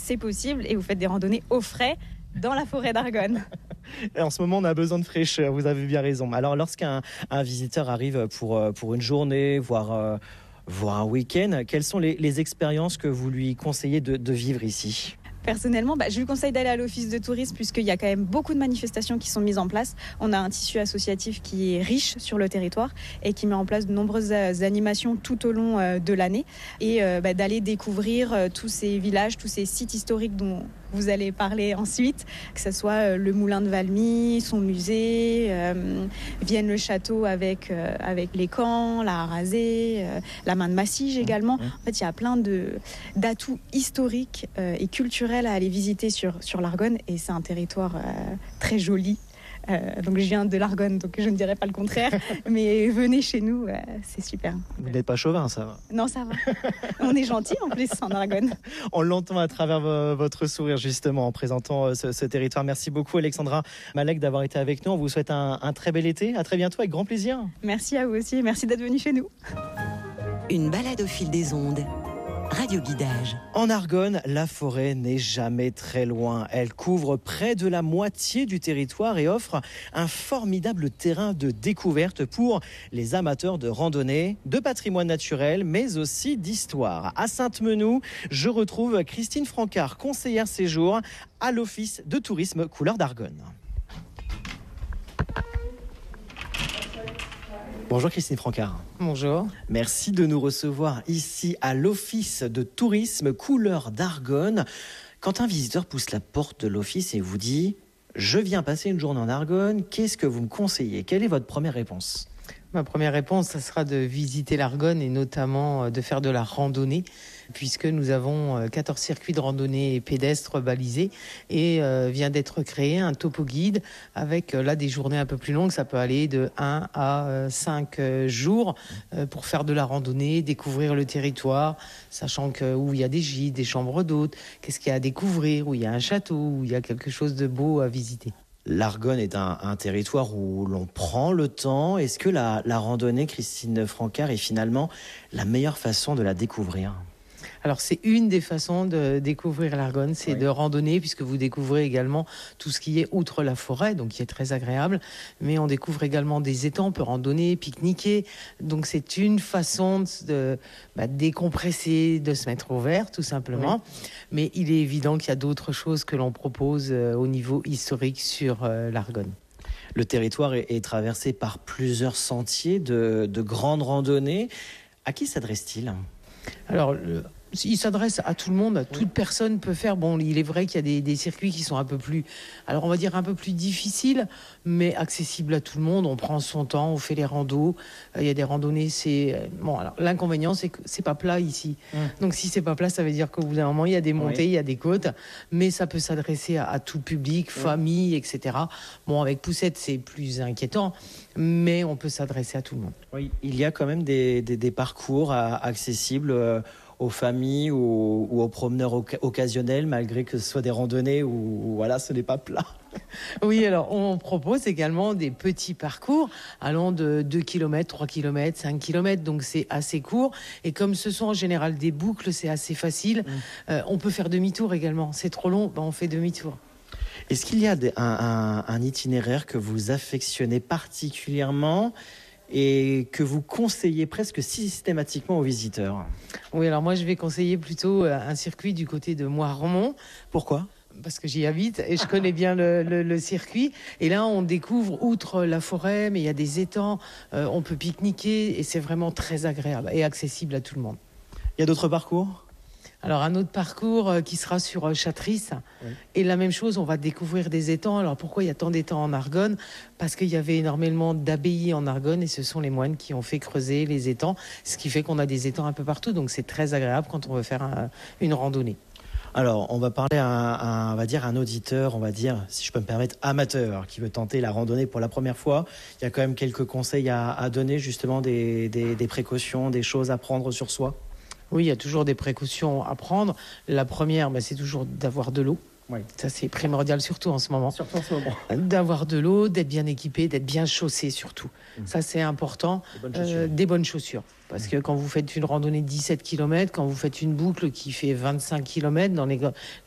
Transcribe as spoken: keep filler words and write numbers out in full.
c'est possible et vous faites des randonnées au frais dans la forêt d'Argonne. Et en ce moment, on a besoin de fraîcheur, vous avez bien raison. Alors, lorsqu'un un visiteur arrive pour, pour une journée, voire, euh, voire un week-end, quelles sont les, les expériences que vous lui conseillez de, de vivre ici ? Personnellement, bah, je lui conseille d'aller à l'office de tourisme puisqu'il y a quand même beaucoup de manifestations qui sont mises en place. On a un tissu associatif qui est riche sur le territoire et qui met en place de nombreuses animations tout au long euh, de l'année. Et euh, bah, d'aller découvrir euh, tous ces villages, tous ces sites historiques dont vous allez parler ensuite, que ce soit euh, le moulin de Valmy, son musée, euh, Vienne-le-Château avec, euh, avec les camps, la rasée, euh, la main de Massige également. En fait, il y a plein de, d'atouts historiques euh, et culturels à aller visiter sur, sur l'Argonne et c'est un territoire euh, très joli. Euh, donc je viens de l'Argonne, donc je ne dirais pas le contraire, mais venez chez nous, euh, c'est super. Vous n'êtes pas chauvin, ça va ? Non, ça va. On est gentil en plus en Argonne. On l'entend à travers votre sourire justement en présentant ce, ce territoire. Merci beaucoup Alexandra Malek d'avoir été avec nous. On vous souhaite un, un très bel été. À très bientôt, avec grand plaisir. Merci à vous aussi, merci d'être venu chez nous. Une balade au fil des ondes. Radio Guidage. En Argonne, la forêt n'est jamais très loin. Elle couvre près de la moitié du territoire et offre un formidable terrain de découverte pour les amateurs de randonnée, de patrimoine naturel, mais aussi d'histoire. À Sainte-Menou, je retrouve Christine Francard, conseillère séjour à l'Office de tourisme Couleurs d'Argonne. Bonjour Christine Francard. Bonjour. Merci de nous recevoir ici à l'Office de tourisme Couleurs d'Argonne. Quand un visiteur pousse la porte de l'office et vous dit « Je viens passer une journée en Argonne, qu'est-ce que vous me conseillez ?» Quelle est votre première réponse ? Ma première réponse, ça sera de visiter l'Argonne et notamment de faire de la randonnée, puisque nous avons quatorze circuits de randonnée pédestres balisés et euh, vient d'être créé un topo guide avec là des journées un peu plus longues. Ça peut aller de un à cinq jours euh, pour faire de la randonnée, découvrir le territoire, sachant que où il y a des gîtes, des chambres d'hôtes, qu'est-ce qu'il y a à découvrir, où il y a un château, où il y a quelque chose de beau à visiter. L'Argonne est un, un territoire où l'on prend le temps. Est-ce que la, la randonnée, Christine Francard, est finalement la meilleure façon de la découvrir ? Alors c'est une des façons de découvrir l'Argonne, c'est oui. de randonner, puisque vous découvrez également tout ce qui est outre la forêt, donc qui est très agréable, mais on découvre également des étangs, on peut randonner, pique-niquer, donc c'est une façon de bah, décompresser, de se mettre au vert tout simplement, oui. Mais il est évident qu'il y a d'autres choses que l'on propose euh, au niveau historique sur euh, l'Argonne. Le territoire est, est traversé par plusieurs sentiers de, de grandes randonnées. À qui s'adresse-t-il ? Alors, le... il s'adresse à tout le monde, toute oui. personne peut faire. Bon, il est vrai qu'il y a des, des circuits qui sont un peu plus, alors on va dire un peu plus difficiles, mais accessibles à tout le monde. On prend son temps, on fait les randos. Il y a des randonnées, c'est bon. Alors l'inconvénient, c'est que c'est pas plat ici. Mmh. Donc si c'est pas plat, ça veut dire qu'au bout d'un moment, il y a des montées, oui. il y a des côtes, mais ça peut s'adresser à, à tout public, oui. famille, et cetera. Bon, avec poussette, c'est plus inquiétant, mais on peut s'adresser à tout le monde. Oui, il y a quand même des, des, des parcours accessibles. Euh... aux familles ou, ou aux promeneurs oc- occasionnels, malgré que ce soit des randonnées où, où voilà, ce n'est pas plat. Oui, alors on propose également des petits parcours allant de deux kilomètres, trois kilomètres, cinq kilomètres, donc c'est assez court. Et comme ce sont en général des boucles, c'est assez facile. Mmh. Euh, on peut faire demi-tour également. C'est trop long, ben on fait demi-tour. Est-ce qu'il y a des, un, un, un itinéraire que vous affectionnez particulièrement et que vous conseillez presque systématiquement aux visiteurs ? Oui, alors moi je vais conseiller plutôt un circuit du côté de Moirmont. Pourquoi ? Parce que j'y habite et je connais bien le, le, le circuit. Et là, on découvre, outre la forêt, mais il y a des étangs, euh, on peut pique-niquer et c'est vraiment très agréable et accessible à tout le monde. Il y a d'autres parcours ? Alors un autre parcours euh, qui sera sur euh, Châtrice. Oui. Et la même chose, on va découvrir des étangs. Alors pourquoi il y a tant d'étangs en Argonne ? Parce qu'il y avait énormément d'abbayes en Argonne et ce sont les moines qui ont fait creuser les étangs, ce qui fait qu'on a des étangs un peu partout. Donc c'est très agréable quand on veut faire un, une randonnée. Alors, on va parler à un, à un, on va dire un auditeur, on va dire, si je peux me permettre, amateur, qui veut tenter la randonnée pour la première fois. Il y a quand même quelques conseils à, à donner, justement, des, des, des précautions, des choses à prendre sur soi. Oui, il y a toujours des précautions à prendre. La première, bah, c'est toujours d'avoir de l'eau. Oui. Ça, c'est primordial, surtout en ce moment. Surtout en ce moment. D'avoir de l'eau, d'être bien équipé, d'être bien chaussé, surtout. Mmh. Ça, c'est important. Des bonnes chaussures. Euh, des bonnes chaussures. Parce mmh. que quand vous faites une randonnée de dix-sept kilomètres, quand vous faites une boucle qui fait vingt-cinq kilomètres, dans les,